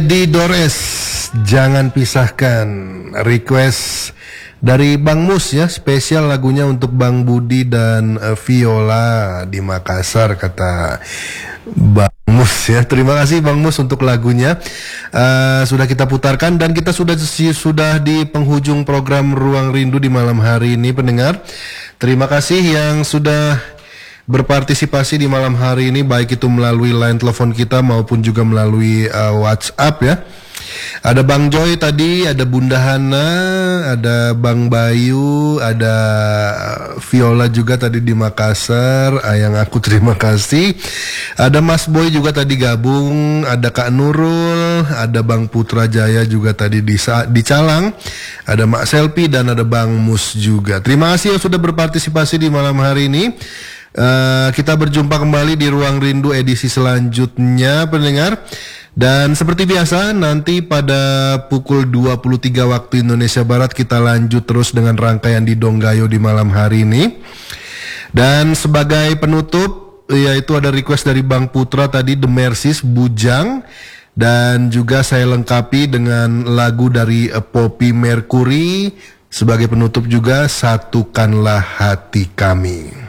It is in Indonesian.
Edi Dores, jangan pisahkan. Request dari Bang Mus ya, spesial lagunya untuk Bang Budi dan Viola di Makassar, kata Bang Mus ya. Terima kasih Bang Mus untuk lagunya. Sudah kita putarkan dan kita sudah di penghujung program Ruang Rindu di malam hari ini, pendengar. Terima kasih yang sudah berpartisipasi di malam hari ini, baik itu melalui line telepon kita maupun juga melalui WhatsApp ya. Ada Bang Joy tadi, ada Bunda Hana, ada Bang Bayu, ada Viola juga tadi di Makassar. Ayang aku terima kasih. Ada Mas Boy juga tadi gabung, ada Kak Nurul, ada Bang Putra Jaya juga tadi di Calang, ada Mak Selfie dan ada Bang Mus juga. Terima kasih yang sudah berpartisipasi di malam hari ini. Kita berjumpa kembali di Ruang Rindu edisi selanjutnya, pendengar. Dan seperti biasa, nanti pada pukul 23 waktu Indonesia Barat kita lanjut terus dengan rangkaian di Donggayo di malam hari ini. Dan sebagai penutup, yaitu ada request dari Bang Putra tadi, The Mercies, Bujang. Dan juga saya lengkapi dengan lagu dari Poppy Mercury. Sebagai penutup juga, Satukanlah Hati Kami.